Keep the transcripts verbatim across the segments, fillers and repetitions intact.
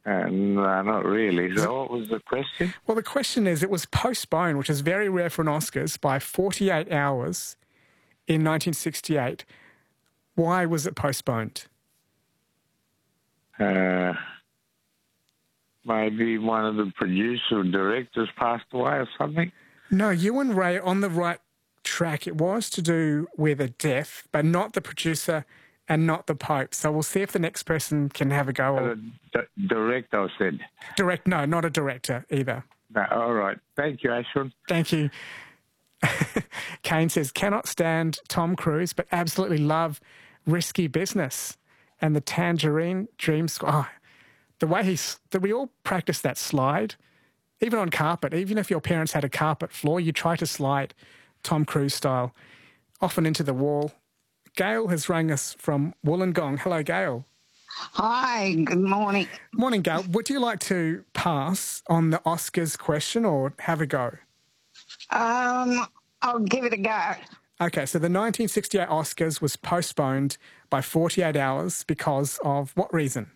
Uh, no, not really. So what was the question? Well, the question is, it was postponed, which is very rare for an Oscars, by forty-eight hours in nineteen sixty-eight. Why was it postponed? Uh, maybe one of the producers or directors passed away or something. No, you and Ray are on the right track. It was to do with a death, but not the producer and not the Pope. So we'll see if the next person can have a go. Uh, d- director, I said. Direct? No, not a director either. No, all right. Thank you, Ashwin. Thank you. Kane says, cannot stand Tom Cruise, but absolutely love Risky Business and the Tangerine Dream Squad. Oh, the way he's, that we all practice that slide, even on carpet. Even if your parents had a carpet floor, you try to slide Tom Cruise style, often into the wall. Gail has rang us from Wollongong. Hello, Gail. Hi, good morning. Morning, Gail. Would you like to pass on the Oscars question or have a go? Um, I'll give it a go. Okay, so the nineteen sixty-eight Oscars was postponed by forty-eight hours because of what reason?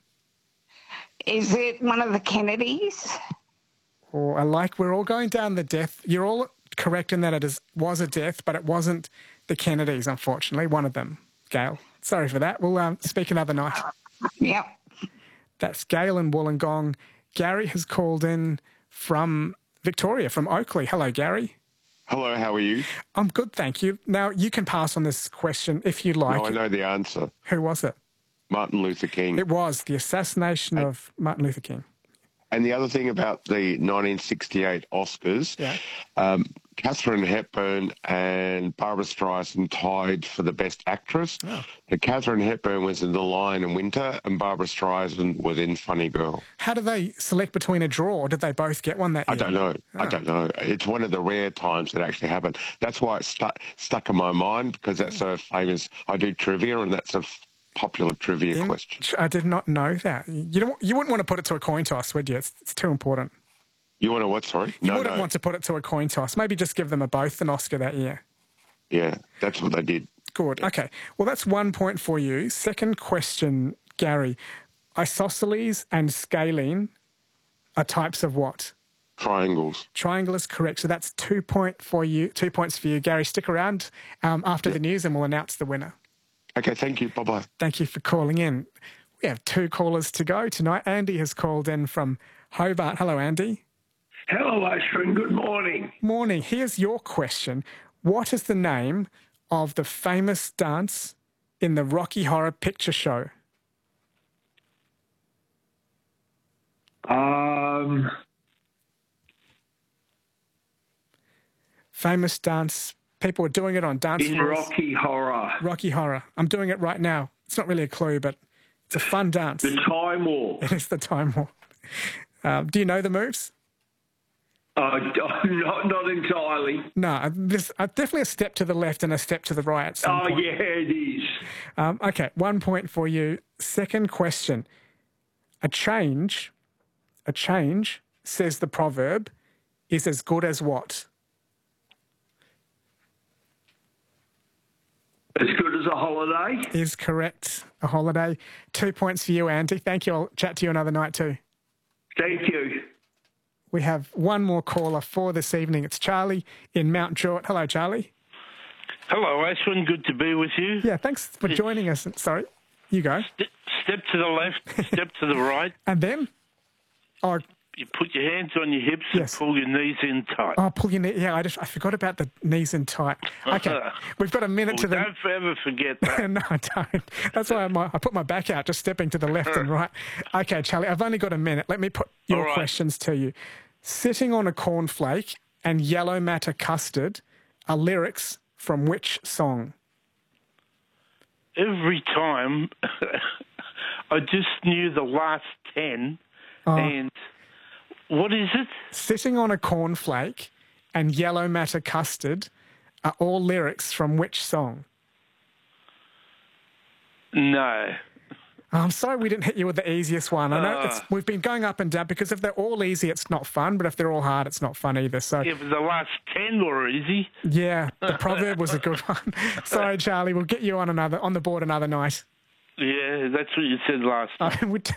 Is it one of the Kennedys? Or I like, we're all going down the death. You're all correct in that it is, was a death, but it wasn't the Kennedys, unfortunately, one of them. Gail, sorry for that. We'll um, speak another night. Yep. That's Gail in Wollongong. Gary has called in from Victoria, from Oakley. Hello, Gary. Hello, how are you? I'm good, thank you. Now, you can pass on this question if you like. No, I know the answer. Who was it? Martin Luther King. It was the assassination and, of Martin Luther King. And the other thing about the nineteen sixty-eight Oscars, yeah. um, Katharine Hepburn and Barbara Streisand tied for the Best Actress. Oh. But Katharine Hepburn was in The Lion in Winter and Barbara Streisand was in Funny Girl. How did they select between a draw, or did they both get one that year? I don't know. Oh. I don't know. It's one of the rare times that actually happened. That's why it stuck stuck in my mind, because that's so famous. I do trivia, and that's a popular trivia in, question. I did not know that. You don't. You wouldn't want to put it to a coin toss, would you? It's, it's too important. You want to what, sorry? You no, wouldn't no. want to put it to a coin toss. Maybe just give them a both an Oscar that year. Yeah, that's what they did. Good. Yeah. Okay. Well, that's one point for you. Second question, Gary. Isosceles and scalene are types of what? Triangles. Triangle is correct. So that's two point for you. Two points for you, Gary. Stick around um, after yeah. the news, and we'll announce the winner. Okay. Thank you. Bye bye. Thank you for calling in. We have two callers to go tonight. Andy has called in from Hobart. Hello, Andy. Hello, Ashwin. Good morning. Morning. Here's your question. What is the name of the famous dance in the Rocky Horror Picture Show? Um, famous dance. People are doing it on dance in floors. Rocky Horror. Rocky Horror. I'm doing it right now. It's not really a clue, but it's a fun dance. The Time Warp. It is the Time Warp. Um, do you know the moves? Uh, not, not entirely. No, there's uh, definitely a step to the left and a step to the right at some oh, point. yeah, it is. Um, okay, one point for you. Second question. A change, a change, says the proverb, is as good as what? As good as a holiday? Is correct. A holiday. Two points for you, Andy. Thank you. I'll chat to you another night too. Thank you. We have one more caller for this evening. It's Charlie in Mount Druitt. Hello, Charlie. Hello, Ashwin. Good to be with you. Yeah, thanks for joining us. Sorry, you go. Step, step to the left, step to the right. And then? Oh, you put your hands on your hips yes. and pull your knees in tight. Oh, pull your knee. Yeah, I just I forgot about the knees in tight. Okay, we've got a minute well, to the. Don't ever forget that. No, I don't. That's why I'm, I put my back out, just stepping to the left and right. Okay, Charlie, I've only got a minute. Let me put your right. questions to you. Sitting on a cornflake and yellow matter custard are lyrics from which song? Every time, I just knew the last ten, oh. and what is it? Sitting on a cornflake and yellow matter custard are all lyrics from which song? No. I'm sorry we didn't hit you with the easiest one. I know Uh, it's, we've been going up and down because if they're all easy, it's not fun. But if they're all hard, it's not fun either. So yeah, but the last ten were easy. Yeah, the proverb was a good one. Sorry, Charlie. We'll get you on another on the board another night. Yeah, that's what you said last Uh, time. we, t-